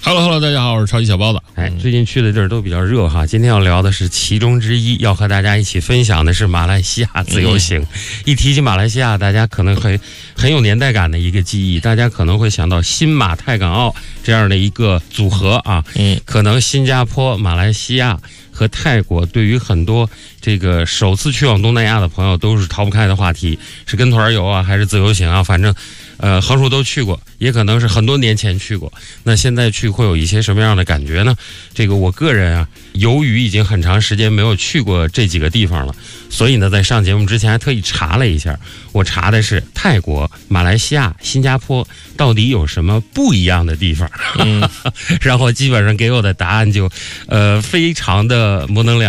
Hello， 大家好，我是超级小包子。 最近去的地儿都比较热哈，今天要聊的是其中之一，要和大家一起分享的是马来西亚自由行。一提起马来西亚，大家可能很有年代感的一个记忆，大家可能会想到新马泰港澳这样的一个组合啊。可能新加坡、马来西亚和泰国对于很多这个首次去往东南亚的朋友都是逃不开的话题，是跟团游啊还是自由行啊，反正横竖都去过，也可能是很多年前去过。那现在去会有一些什么样的感觉呢？这个我个人啊，由于已经很长时间没有去过这几个地方了，所以呢，在上节目之前还特意查了一下，我查的是泰国、马来西亚、新加坡到底有什么不一样的地方。然后基本上给我的答案就非常的模棱两